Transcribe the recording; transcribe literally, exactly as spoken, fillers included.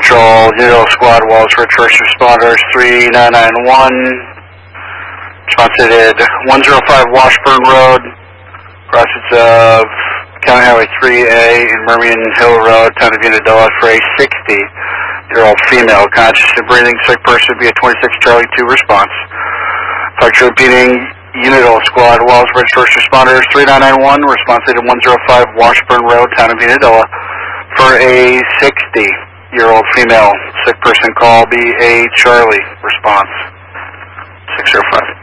Patrol, Unit Squad, Walls Ridge First Responders, three nine nine one. Response at one oh five Washburn Road, crossings of County Highway three A and Mermian Hill Road, town of Unadilla, for a sixty-year-old female, conscious and breathing, sick person, be a twenty-six Charlie two response. Factual repeating, Unadilla Squad, Walls Ridge First Responders, three nine nine one, response at one oh five Washburn Road, town of Unadilla, for a sixty-year-old female, sick person call, be a Charlie response. six oh five.